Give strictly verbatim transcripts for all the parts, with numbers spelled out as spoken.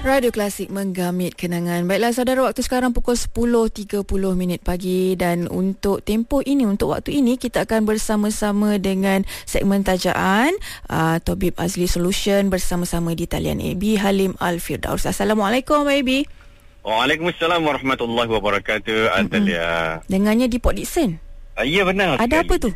Radio Klasik menggamit kenangan. Baiklah saudara, waktu sekarang pukul sepuluh tiga puluh minit pagi, dan untuk tempoh ini, untuk waktu ini kita akan bersama-sama dengan segmen tajaan uh, Tabib Azli Solution bersama-sama di talian A B Halim Al-Firdaus. Assalamualaikum A B. Waalaikumsalam warahmatullahi wabarakatuh. Atalia. Dengannya di Port Dickson. Uh, ya benar. Ada sekali. Apa tu?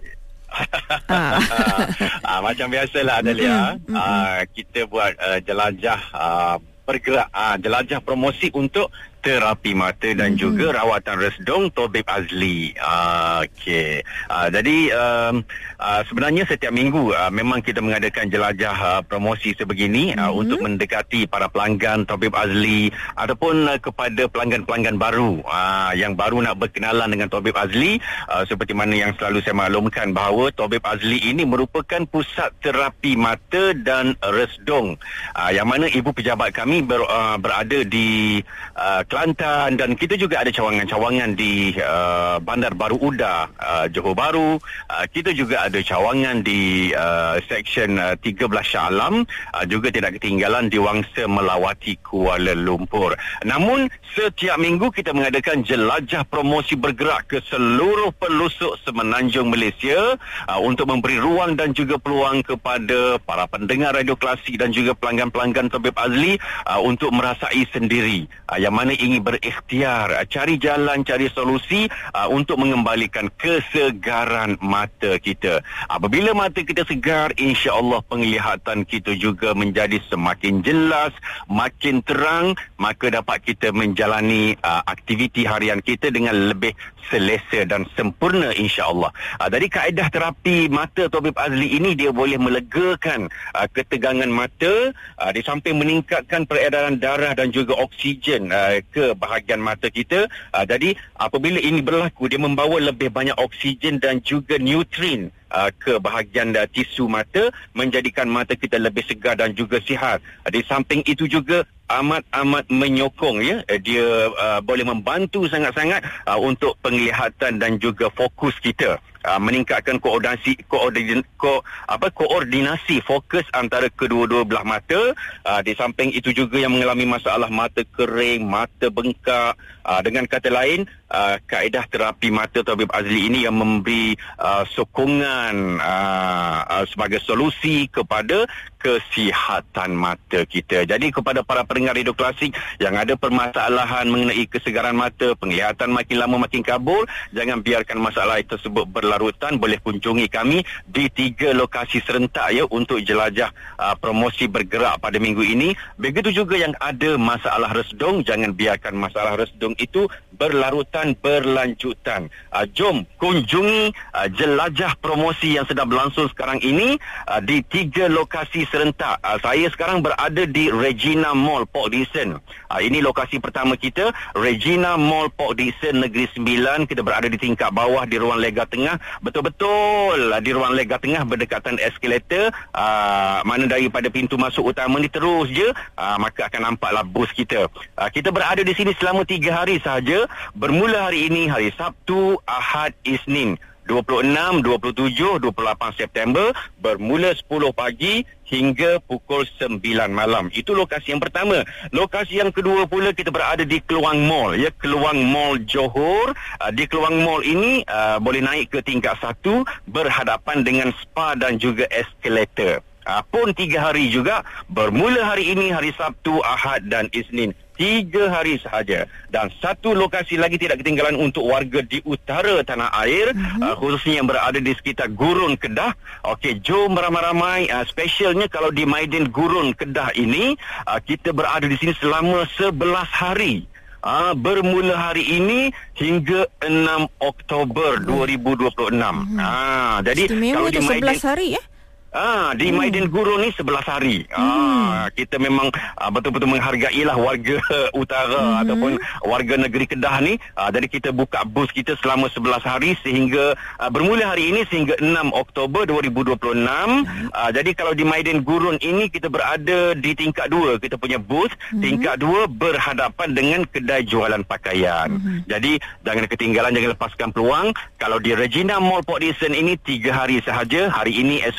ah. ah, macam biasalah Adalia. Mm-hmm. Ah, kita buat uh, jelajah uh, bergerak, ah, jelajah promosi untuk terapi mata dan mm-hmm. juga rawatan resdung Tabib Azli. Ah, Okey. Ah, jadi um, ah, sebenarnya setiap minggu ah, memang kita mengadakan jelajah ah, promosi sebegini mm-hmm. ah, untuk mendekati para pelanggan Tabib Azli ataupun ah, kepada pelanggan-pelanggan baru ah, yang baru nak berkenalan dengan Tabib Azli. Ah, seperti mana yang selalu saya maklumkan bahawa Tabib Azli ini merupakan pusat terapi mata dan resdung, ah, yang mana ibu pejabat kami ber, ah, berada di ah, Kelantan, dan kita juga ada cawangan-cawangan di uh, Bandar Baru Uda, uh, Johor Bahru. Uh, kita juga ada cawangan di uh, Seksyen uh, tiga belas Shah Alam, uh, juga tidak ketinggalan di Wangsa Melawati Kuala Lumpur. Namun setiap minggu kita mengadakan jelajah promosi bergerak ke seluruh pelosok semenanjung Malaysia uh, untuk memberi ruang dan juga peluang kepada para pendengar radio klasik dan juga pelanggan-pelanggan Tabib Azli uh, untuk merasai sendiri uh, yang mana ingin berikhtiar, cari jalan, cari solusi uh, untuk mengembalikan kesegaran mata kita. Apabila mata kita segar, insya-Allah penglihatan kita juga menjadi semakin jelas, makin terang, maka dapat kita menjalani uh, aktiviti harian kita dengan lebih selesa dan sempurna, insya-Allah. Uh, dari kaedah terapi mata Tabib Azli ini, dia boleh melegakan uh, ketegangan mata, uh, di samping meningkatkan peredaran darah dan juga oksigen uh, ke bahagian mata kita. Uh, jadi apabila ini berlaku, dia membawa lebih banyak oksigen dan juga nutrien uh, ke bahagian uh, tisu mata, menjadikan mata kita lebih segar dan juga sihat. Uh, di samping itu juga amat-amat menyokong, ya, dia uh, boleh membantu sangat-sangat uh, untuk penglihatan dan juga fokus kita. Uh, meningkatkan koordinasi koordin, ko, apa koordinasi fokus antara kedua-dua belah mata. Uh, di samping itu juga yang mengalami masalah mata kering, mata bengkak, uh, dengan kata lain, uh, kaedah terapi mata Tabib Azli ini yang memberi uh, sokongan uh, uh, sebagai solusi kepada kesihatan mata kita. Jadi kepada para pendengar radio klasik yang ada permasalahan mengenai kesegaran mata, penglihatan makin lama makin kabur, jangan biarkan masalah tersebut berlarutan. Boleh kunjungi kami di tiga lokasi serentak, ya, untuk jelajah uh, promosi bergerak pada minggu ini. Begitu juga yang ada masalah resdung, jangan biarkan masalah resdung itu berlarutan, berlanjutan. Uh, jom kunjungi uh, jelajah promosi yang sedang berlangsung sekarang ini uh, di tiga lokasi serentak. Uh, saya sekarang berada di Regina Mall Port Dickson. Uh, ini lokasi pertama kita, Regina Mall Port Dickson Negeri Sembilan. Kita berada di tingkat bawah di ruang lega tengah. Betul-betul uh, di ruang lega tengah berdekatan eskalator. Uh, mana daripada pintu masuk utama ni terus je, uh, maka akan nampaklah bus kita. Uh, kita berada di sini selama tiga hari sahaja. Bermula hari ini, hari Sabtu, Ahad, Isnin, dua puluh enam, dua puluh tujuh, dua puluh lapan September, bermula sepuluh pagi hingga pukul sembilan malam. Itu lokasi yang pertama. Lokasi yang kedua pula kita berada di Keluang Mall, ya, Keluang Mall Johor. Uh, di Keluang Mall ini uh, boleh naik ke tingkat satu berhadapan dengan spa dan juga eskalator. Uh, pun tiga hari juga, bermula hari ini, hari Sabtu, Ahad dan Isnin. Tiga hari sahaja. Dan satu lokasi lagi tidak ketinggalan untuk warga di utara tanah air, mm-hmm. uh, khususnya yang berada di sekitar Gurun Kedah. Okey, jom ramai-ramai. Uh, specialnya kalau di Maidin Gurun Kedah ini, uh, kita berada di sini selama sebelas hari. Uh, bermula hari ini hingga enam Oktober dua ribu dua puluh enam. Mm-hmm. Uh, jadi istimewa kalau di Maidin sebelas hari, ya? Ah, di hmm. Maidin Gurun ni sebelas hari. Hmm. Ah, kita memang ah, betul-betul menghargailah warga utara hmm. ataupun warga negeri Kedah ni. Ah, jadi kita buka bus kita selama sebelas hari sehingga ah, bermula hari ini sehingga enam Oktober dua ribu dua puluh enam. Hmm. Ah, jadi kalau di Maidin Gurun ini kita berada di tingkat dua, kita punya bus. Hmm. Tingkat dua berhadapan dengan kedai jualan pakaian. Hmm. Jadi jangan ketinggalan, jangan lepaskan peluang. Kalau di Regina Mall Port Dickson ini tiga hari sahaja. Hari ini, esok lusa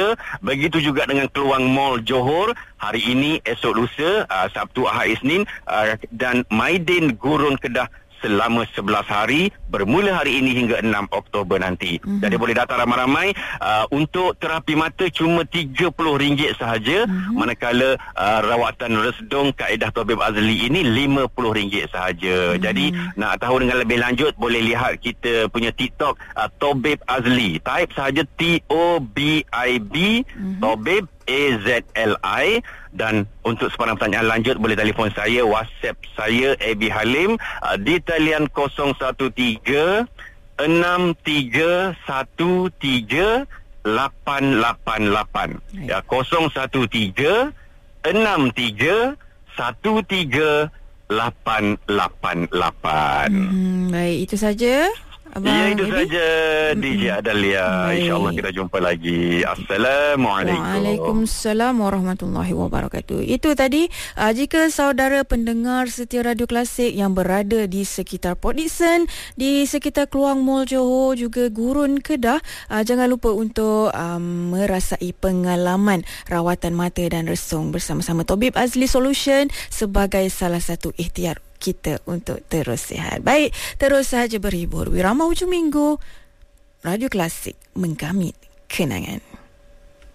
Lusa. Begitu juga dengan Keluang Mall Johor hari ini, esok lusa, uh, Sabtu, Ahad, Isnin, uh, dan Maidin Gurun Kedah selama sebelas hari bermula hari ini hingga enam Oktober nanti. Mm-hmm. Jadi boleh datang ramai-ramai. Uh, untuk terapi mata cuma tiga puluh ringgit sahaja, mm-hmm. manakala uh, rawatan resdung kaedah Tabib Azli ini lima puluh ringgit sahaja. Mm-hmm. Jadi nak tahu dengan lebih lanjut boleh lihat kita punya TikTok uh, Tabib Azli. Type sahaja T O B I B, mm-hmm. Tabib A Z L I. Dan untuk sebarang pertanyaan lanjut boleh telefon saya, WhatsApp saya Abi Halim uh, di talian kosong satu tiga enam tiga satu tiga lapan lapan lapan. Ya, kosong satu tiga enam tiga satu tiga lapan lapan lapan. Hmm, baik, itu saja. Abang ya, itu Abi? saja D J Adalia. InsyaAllah kita jumpa lagi. Assalamualaikum. Waalaikumsalam warahmatullahi wabarakatuh. Itu tadi, uh, jika saudara pendengar setia Radio Klasik yang berada di sekitar Port Dickson, di sekitar Keluang Mall Johor, juga Gurun Kedah, uh, jangan lupa untuk um, merasai pengalaman rawatan mata dan resung bersama-sama Tabib Azli Solution sebagai salah satu ikhtiar kita untuk terus sihat. Baik, terus saja berhibur. Wirama hujung minggu, Radio Klasik mengkamit kenangan.